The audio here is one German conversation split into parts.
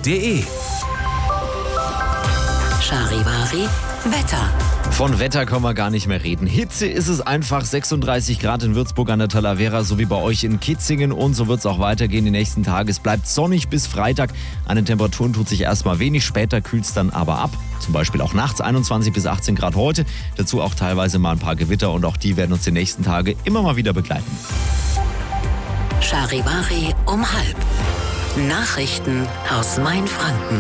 charivari.de. Charivari Wetter. Von Wetter können wir gar nicht mehr reden. Hitze ist es einfach, 36 Grad in Würzburg an der Talavera, so wie bei euch in Kitzingen, und so wird es auch weitergehen die nächsten Tage. Es bleibt sonnig bis Freitag. An den Temperaturen tut sich erstmal wenig, später kühlt es dann aber ab. Zum Beispiel auch nachts 21 bis 18 Grad heute. Dazu auch teilweise mal ein paar Gewitter, und auch die werden uns die nächsten Tage immer mal wieder begleiten. Charivari um 12:30. Nachrichten aus Mainfranken.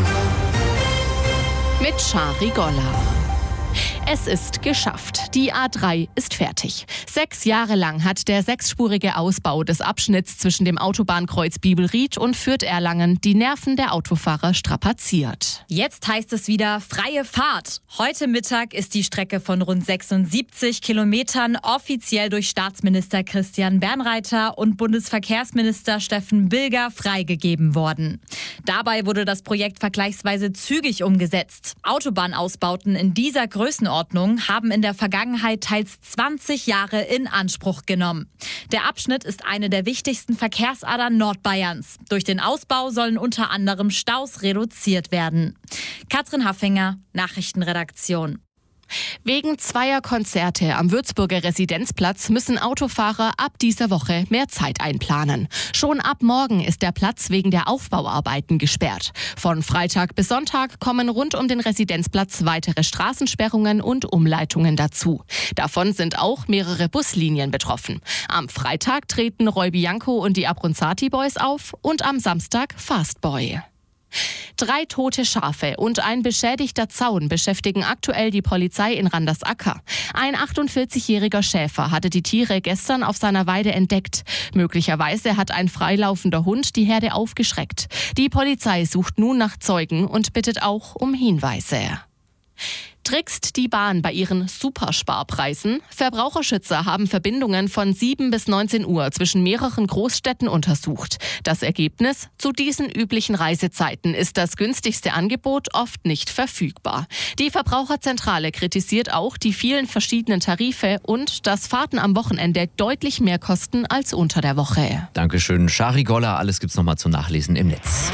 Mit Shari Golla. Es ist geschafft. Die A3 ist fertig. 6 Jahre lang hat der 6-spurige Ausbau des Abschnitts zwischen dem Autobahnkreuz Bibelried und Fürth-Erlangen die Nerven der Autofahrer strapaziert. Jetzt heißt es wieder freie Fahrt. Heute Mittag ist die Strecke von rund 76 Kilometern offiziell durch Staatsminister Christian Bernreiter und Bundesverkehrsminister Steffen Bilger freigegeben worden. Dabei wurde das Projekt vergleichsweise zügig umgesetzt. Autobahnausbauten in dieser Größenordnung haben in der Vergangenheit teils 20 Jahre in Anspruch genommen. Der Abschnitt ist eine der wichtigsten Verkehrsadern Nordbayerns. Durch den Ausbau sollen unter anderem Staus reduziert werden. Katrin Haffinger, Nachrichtenredaktion. Wegen 2 Konzerte am Würzburger Residenzplatz müssen Autofahrer ab dieser Woche mehr Zeit einplanen. Schon ab morgen ist der Platz wegen der Aufbauarbeiten gesperrt. Von Freitag bis Sonntag kommen rund um den Residenzplatz weitere Straßensperrungen und Umleitungen dazu. Davon sind auch mehrere Buslinien betroffen. Am Freitag treten Roy Bianco und die Abronzati Boys auf und am Samstag Fastboy. 3 tote Schafe und ein beschädigter Zaun beschäftigen aktuell die Polizei in Randersacker. Ein 48-jähriger Schäfer hatte die Tiere gestern auf seiner Weide entdeckt. Möglicherweise hat ein freilaufender Hund die Herde aufgeschreckt. Die Polizei sucht nun nach Zeugen und bittet auch um Hinweise. Trickst die Bahn bei ihren Supersparpreisen? Verbraucherschützer haben Verbindungen von 7 bis 19 Uhr zwischen mehreren Großstädten untersucht. Das Ergebnis: Zu diesen üblichen Reisezeiten ist das günstigste Angebot oft nicht verfügbar. Die Verbraucherzentrale kritisiert auch die vielen verschiedenen Tarife und dass Fahrten am Wochenende deutlich mehr kosten als unter der Woche. Dankeschön, Shari Golla. Alles gibt's nochmal zu nachlesen im Netz.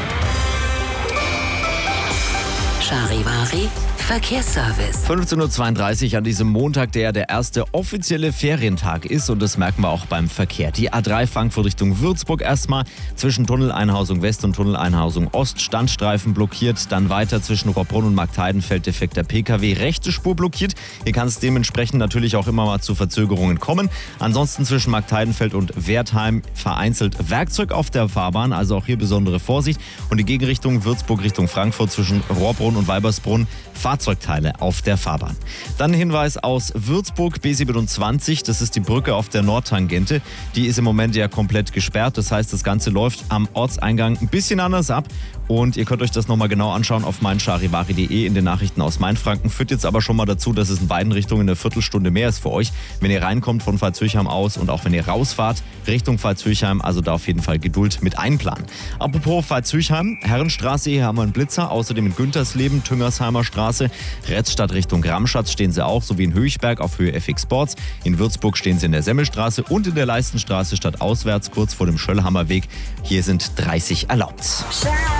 Charivari Verkehrsservice. 15.32 Uhr an diesem Montag, der der erste offizielle Ferientag ist, und das merken wir auch beim Verkehr. Die A3 Frankfurt Richtung Würzburg erstmal, zwischen Tunneleinhausung West und Tunneleinhausung Ost Standstreifen blockiert, dann weiter zwischen Rohrbrunn und Marktheidenfeld defekter PKW, rechte Spur blockiert. Hier kann es dementsprechend natürlich auch immer mal zu Verzögerungen kommen. Ansonsten zwischen Marktheidenfeld und Wertheim vereinzelt Werkzeug auf der Fahrbahn, also auch hier besondere Vorsicht. Und die Gegenrichtung Würzburg Richtung Frankfurt zwischen Rohrbrunn und Weibersbrunn Fahrzeugteile auf der Fahrbahn. Dann Hinweis aus Würzburg, B27, das ist die Brücke auf der Nordtangente. Die ist im Moment ja komplett gesperrt, das heißt, das Ganze läuft am Ortseingang ein bisschen anders ab. Und ihr könnt euch das nochmal genau anschauen auf meincharivari.de in den Nachrichten aus Mainfranken. Führt jetzt aber schon mal dazu, dass es in beiden Richtungen eine Viertelstunde mehr ist für euch, wenn ihr reinkommt von Pfalz-Höchheim aus und auch wenn ihr rausfahrt Richtung Pfalz-Höchheim. Also da auf jeden Fall Geduld mit einplanen. Apropos Pfalz-Höchheim, Herrenstraße, hier haben wir einen Blitzer. Außerdem in Güntersleben, Tüngersheimer Straße. Retzstadt Richtung Gramschatz stehen sie auch, sowie in Höchberg auf Höhe FX Sports. In Würzburg stehen sie in der Semmelstraße und in der Leistenstraße stadtauswärts kurz vor dem Schöllhammerweg. Hier sind 30 erlaubt.